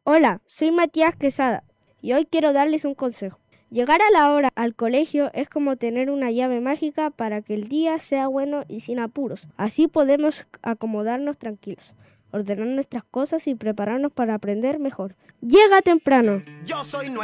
Hola, soy Matías Quesada y hoy quiero darles un consejo. Llegar a la hora al colegio es como tener una llave mágica para que el día sea bueno y sin apuros. Así podemos acomodarnos tranquilos, ordenar nuestras cosas y prepararnos para aprender mejor. Llega temprano.